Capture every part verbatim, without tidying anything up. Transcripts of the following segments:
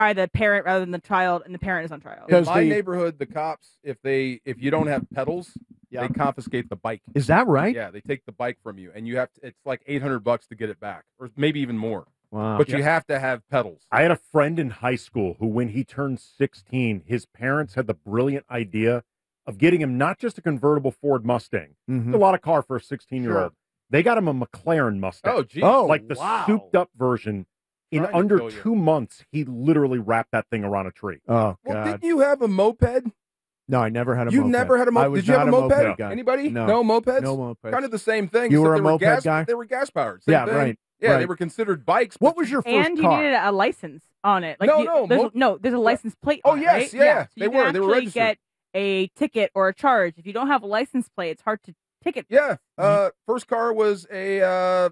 by the parent rather than the child, and the parent is on trial. In my the- neighborhood, the cops, if they if you don't have pedals, Yeah. they confiscate the bike. Is that right? Yeah, they take the bike from you, and you have to. It's like eight hundred bucks to get it back, or maybe even more. Wow. But you have to have pedals. I had a friend in high school who, when he turned sixteen, his parents had the brilliant idea of getting him not just a convertible Ford Mustang. Mhm. It's a lot of car for a sixteen-year-old. Sure. They got him a McLaren Mustang. Oh, geez. Oh, like the wow. souped-up version. In Trying to under kill you. two months, he literally wrapped that thing around a tree. Oh, Well, God. didn't you have a moped? No, I never had a You moped. never had a I moped. was Did you have a not moped? guy. Anybody? No. mopeds? No mopeds. Kind of the same thing. You except were a they were moped gas, guy? They were gas powered. Same Yeah, thing. right, Yeah, right. they were considered bikes. What but was your first And you car? needed a license on it. Like No, you- no, there's, mo- no, there's a license plate. Oh, on it, yes, right? yeah, So they you were, can they were actually registered. get a ticket or a charge. If you don't have a license plate, it's hard to ticket. Yeah. Uh, first car was a uh,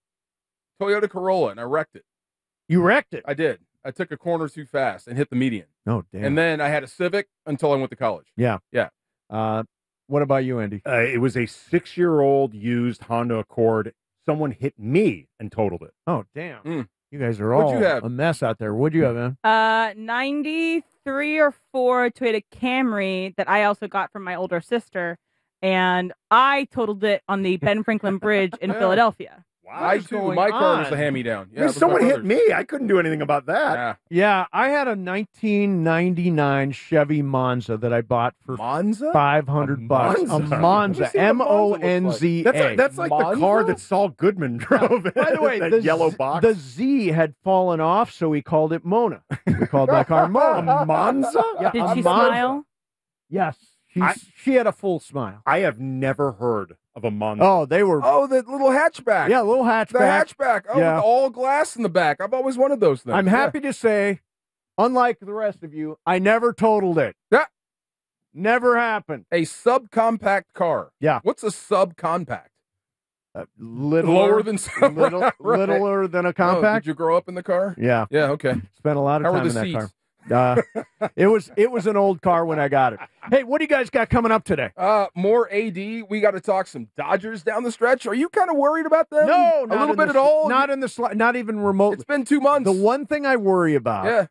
Toyota Corolla, and I wrecked it. You wrecked it. I did. I took a corner too fast and hit the median. Oh, damn. And then I had a Civic until I went to college. yeah. Yeah. Uh, what about you, Andy? Uh, it was a six-year-old used Honda Accord. Someone hit me and totaled it. Oh, damn. Mm. You guys are What'd all you have? a mess out there. What'd you have, man? Uh, ninety-three or four Toyota Camry that I also got from my older sister, and I totaled it on the Ben Franklin Bridge in Yeah. Philadelphia. I is too. going My car was on? the hand-me-down. Yeah, I mean, it was my someone hit brother's. me. I couldn't do anything about that. Yeah. Yeah, I had a nineteen ninety-nine Chevy Monza that I bought for Monza? five hundred bucks. Monza? A Let me Monza, see what a M O Monza N looks Z That's, A. like, that's like the Monza? car that Saul Goodman drove. By the way, that the, yellow Z- box. the Z had fallen off, so we called it Mona. We called my car Mona. A Monza? Yeah, Did a she Monza. smile? Yes, she, I- she had a full smile. I have never heard of a Monza. Oh, they were Oh, the little hatchback. yeah, a little hatchback. The hatchback. Oh, Yeah. with all glass in the back. I've always wanted those things. I'm Yeah. happy to say, unlike the rest of you, I never totaled it. Yeah. Never happened. A subcompact car. Yeah. What's a subcompact? Uh, littler, Lower than some. little, right. littler than a Oh, compact. did you grow up in the car? Yeah, Yeah. Okay. spent a lot of How time were in the that seats? car. Uh, it was it was an old car when I got it. Hey, what do you guys got coming up today? Uh, more A D. We got to talk some Dodgers down the stretch. Are you kind of worried about them? No, a not little in bit the at sl- all. Not in the sli- not even remotely. It's been two months. The one thing I worry about Yeah.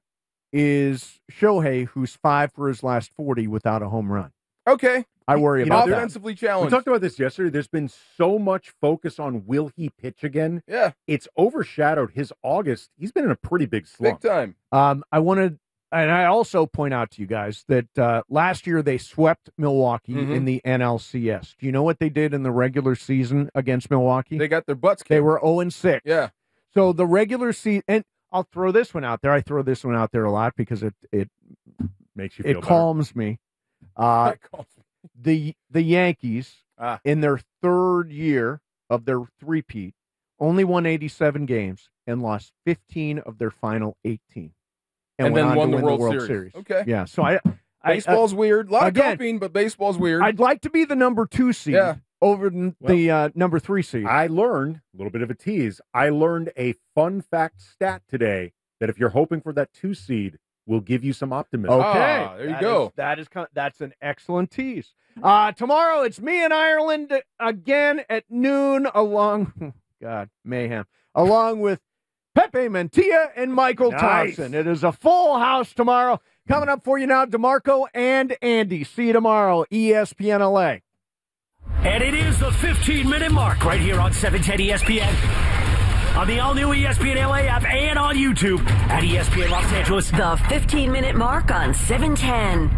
is Shohei, who's five for his last forty without a home run. Okay. I worry You know, about that. Offensively We challenged. talked about this yesterday. There's been so much focus on will he pitch again. yeah. It's overshadowed his August. He's been in a pretty big slump. Big time. Um, I wanted, and I also point out to you guys that uh, last year they swept Milwaukee Mhm. in the N L C S. Do you know what they did in the regular season against Milwaukee? They got their butts kicked. They were zero and six. Yeah. So the regular season, and I'll throw this one out there. I throw this one out there a lot because it it Makes you feel it calms me. Uh, the the Yankees Ah. in their third year of their three-peat only won eighty-seven games and lost fifteen of their final eighteen, And went then on to won the win World Series. Okay. Yeah, so I, I Baseball's weird. A lot again, of coping, but baseball's weird. I'd like to be the number two seed Yeah. over n- the uh, number three seed. I learned a little bit of a tease. I learned a fun fact stat today that if you're hoping for that two seed, will give you some optimism. Okay, Ah, there you That go. is- that is con- that's an excellent tease. Uh, tomorrow it's me in Ireland again at noon, along God mayhem, along with Pepe Mantilla and Michael Nice. Thompson. It is a full house tomorrow. Coming up for you now, DeMarco and Andy. See you tomorrow, E S P N L A. And it is the fifteen-minute mark right here on seven ten E S P N. On the all-new E S P N L A app and on YouTube at E S P N Los Angeles. The fifteen-minute mark on seven ten.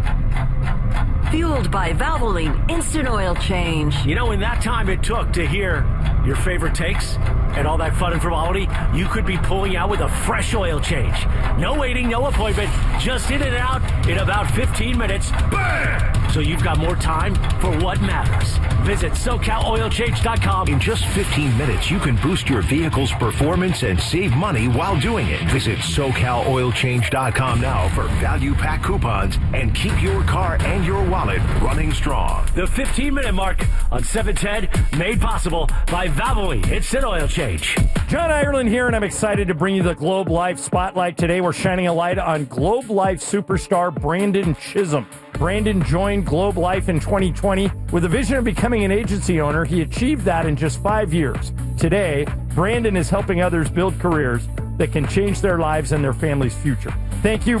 Fueled by Valvoline Instant Oil Change. You know, in that time it took to hear your favorite takes and all that fun and frivolity, you could be pulling out with a fresh oil change. No waiting, no appointment, just in and out in about fifteen minutes. Bam! So you've got more time for what matters. Visit SoCal Oil Change dot com. In just fifteen minutes, you can boost your vehicle's performance and save money while doing it. Visit SoCal Oil Change dot com now for value pack coupons and keep your car and your wallet running strong. The fifteen-minute mark on seven ten, made possible by Valvoline Instant Oil Change. John Ireland here, and I'm excited to bring you the Globe Life Spotlight. Today, we're shining a light on Globe Life superstar Brandon Chisholm. Brandon joined Globe Life in twenty twenty with a vision of becoming an agency owner. He achieved that in just five years. Today, Brandon is helping others build careers that can change their lives and their family's future. Thank you.